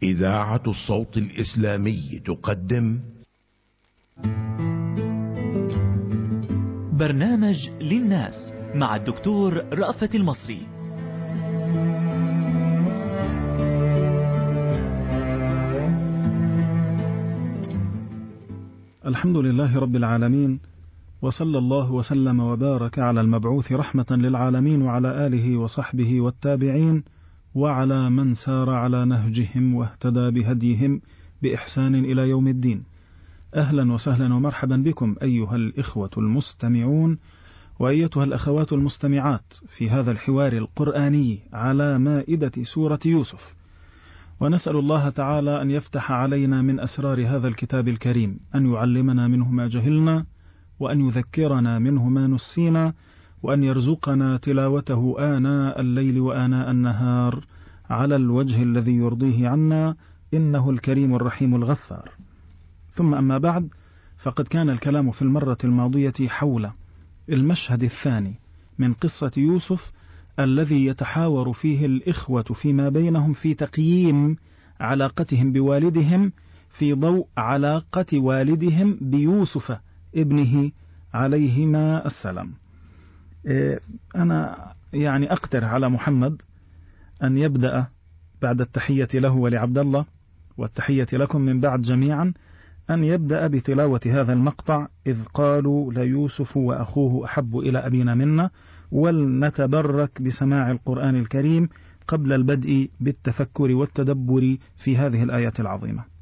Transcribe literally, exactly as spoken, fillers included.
إذاعة الصوت الإسلامي تقدم برنامج للناس مع الدكتور رأفت المصري. الحمد لله رب العالمين، وصلى الله وسلم وبارك على المبعوث رحمة للعالمين وعلى آله وصحبه والتابعين وعلى من سار على نهجهم واهتدى بهديهم بإحسان إلى يوم الدين. أهلا وسهلا ومرحبا بكم أيها الإخوة المستمعون وأيتها الأخوات المستمعات في هذا الحوار القرآني على مائدة سورة يوسف، ونسأل الله تعالى أن يفتح علينا من أسرار هذا الكتاب الكريم، أن يعلمنا منه ما جهلنا، وأن يذكرنا منه ما نسينا، وأن يرزقنا تلاوته آناء الليل وآناء النهار على الوجه الذي يرضيه عنا، إنه الكريم الرحيم الغفار. ثم أما بعد، فقد كان الكلام في المرة الماضية حول المشهد الثاني من قصة يوسف الذي يتحاور فيه الإخوة فيما بينهم في تقييم علاقتهم بوالدهم في ضوء علاقة والدهم بيوسف ابنه عليهما السلام. أنا يعني أقترح على محمد أن يبدأ بعد التحية له ولعبد الله والتحية لكم من بعد جميعا، أن يبدأ بتلاوة هذا المقطع: إذ قالوا ليوسف وأخوه أحب إلى أبينا منا، ولنتبرك بسماع القرآن الكريم قبل البدء بالتفكر والتدبر في هذه الآيات العظيمة.